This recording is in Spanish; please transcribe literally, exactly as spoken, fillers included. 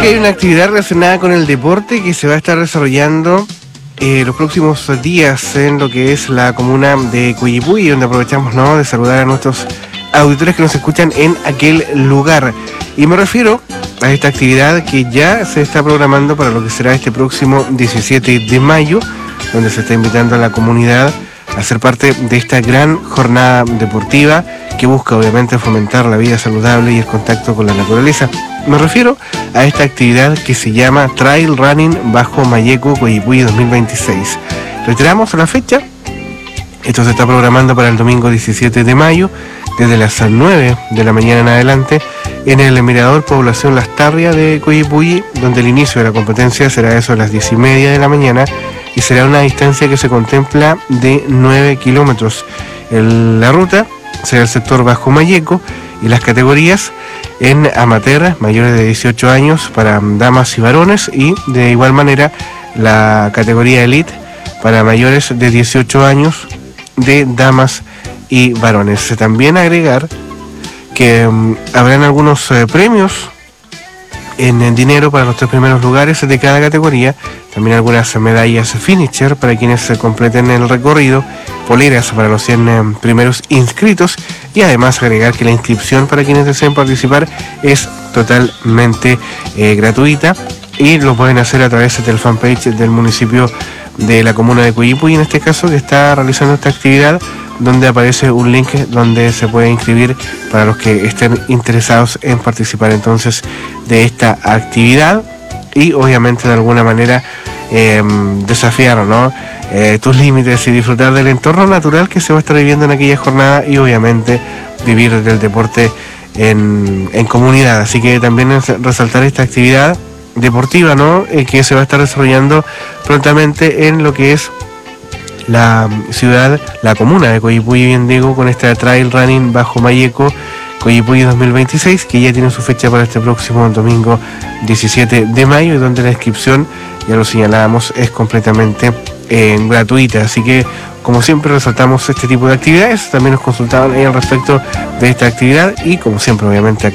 que hay una actividad relacionada con el deporte que se va a estar desarrollando eh, los próximos días en lo que es la comuna de Coyipulli, donde aprovechamos, ¿no?, de saludar a nuestros auditores que nos escuchan en aquel lugar. Y me refiero a esta actividad que ya se está programando para lo que será este próximo diecisiete de mayo, donde se está invitando a la comunidad a ser parte de esta gran jornada deportiva que busca obviamente fomentar la vida saludable y el contacto con la naturaleza. Me refiero a esta actividad que se llama Trail Running Bajo Mayeco Coyipulli dos mil veintiséis. Reiteramos la fecha. Esto se está programando para el domingo diecisiete de mayo, desde las nueve de la mañana en adelante, en el Mirador Población Las Tarrias de Coyipulli, donde el inicio de la competencia será eso a las diez y media de la mañana y será una distancia que se contempla de nueve kilómetros. El, la ruta será el sector Bajo Mayeco y las categorías en amateur, mayores de dieciocho años para damas y varones, y de igual manera la categoría elite para mayores de dieciocho años de damas y varones. También agregar que um, habrán algunos eh, premios en, en dinero para los tres primeros lugares de cada categoría, también algunas medallas finisher para quienes se completen el recorrido, poleras para los cien eh, primeros inscritos, y además agregar que la inscripción para quienes deseen participar es totalmente eh, gratuita y lo pueden hacer a través del fanpage del municipio de la comuna de Coyipulli, en este caso, que está realizando esta actividad, donde aparece un link donde se puede inscribir para los que estén interesados en participar entonces de esta actividad y obviamente de alguna manera eh, desafiar, ¿no?, eh, tus límites y disfrutar del entorno natural que se va a estar viviendo en aquella jornada y obviamente vivir del deporte en, en comunidad. Así que también es resaltar esta actividad deportiva, ¿no?, eh, que se va a estar desarrollando prontamente en lo que es la ciudad, la comuna de Coyipulli, bien digo, con esta Trail Running Bajo Mayeco Coyipulli dos mil veintiséis, que ya tiene su fecha para este próximo domingo diecisiete de mayo, y donde la inscripción, ya lo señalábamos, es completamente eh, gratuita. Así que, como siempre, resaltamos este tipo de actividades. También nos consultaban ahí al respecto de esta actividad y, como siempre, obviamente,